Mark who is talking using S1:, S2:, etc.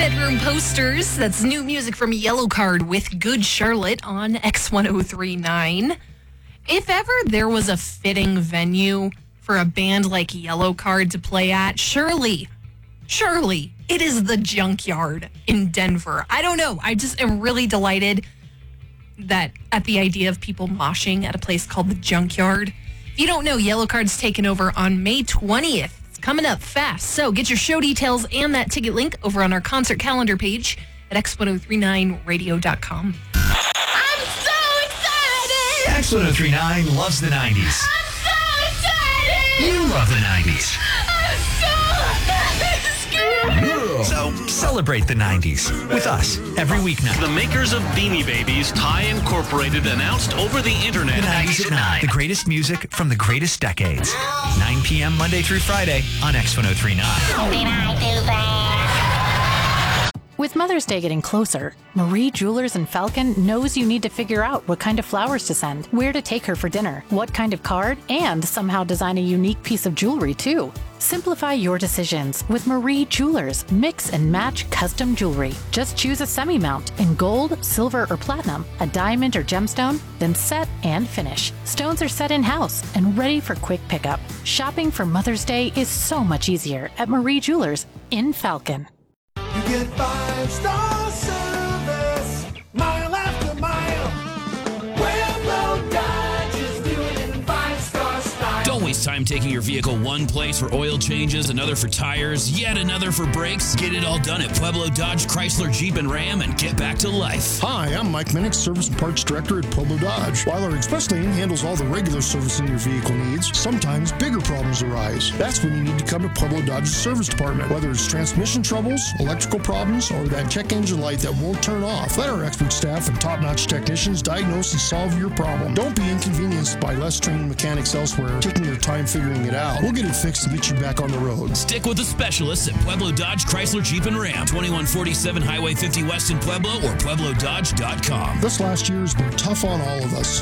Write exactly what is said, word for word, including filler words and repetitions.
S1: Bedroom Posters. That's new music from Yellowcard with Good Charlotte on X ten thirty-nine. If ever there was a fitting venue for a band like Yellowcard to play at, surely, surely it is the Junkyard in Denver. I don't know. I just am really delighted that at the idea of people moshing at a place called the Junkyard. If you don't know, Yellowcard's taking over on May twentieth. Coming up fast. So get your show details and that ticket link over on our concert calendar page at x ten thirty-nine radio dot com.
S2: I'm so excited!
S3: X ten thirty-nine loves the nineties.
S2: I'm so excited!
S3: You love the nineties.
S2: I'm so scared!
S3: So celebrate the nineties with us every weeknight.
S4: The makers of Beanie Babies, Thai Incorporated, announced over the internet.
S3: The nineties at nine. The greatest music from the greatest decades. nine p.m. Monday through Friday on X ten thirty-nine.
S5: With Mother's Day getting closer, Marie Jewelers in Falcon knows you need to figure out what kind of flowers to send, where to take her for dinner, what kind of card, and somehow design a unique piece of jewelry too. Simplify your decisions with Marie Jewelers Mix and Match Custom Jewelry. Just choose a semi-mount in gold, silver, or platinum, a diamond or gemstone, then set and finish. Stones are set in-house and ready for quick pickup. Shopping for Mother's Day is so much easier at Marie Jewelers in Falcon.
S6: You get five-star service, mile after mile. Pueblo Dodge is doing it in five-star style.
S7: Don't waste time taking your vehicle one place for oil changes, another for tires, yet another for brakes. Get it all done at Pueblo Dodge, Chrysler, Jeep, and Ram and get back to life.
S8: Hi, I'm Mike Minnick, Service and Parts Director at Pueblo Dodge. While our express lane handles all the regular servicing your vehicle needs, sometimes bigger problems arise. That's when you need to come to Pueblo Dodge's service department. Whether it's transmission troubles, electrical problems, or that check engine light that won't turn off, let our expert staff and top-notch technicians diagnose and solve your problem. Don't be inconvenienced by less trained mechanics elsewhere taking their time figuring it out. We'll get it fixed to get you back on the road.
S7: Stick with the specialists at Pueblo Dodge, Chrysler, Jeep, and Ram. twenty-one forty-seven Highway fifty West in Pueblo or pueblo dodge dot com.
S8: This last year has been tough on all of us.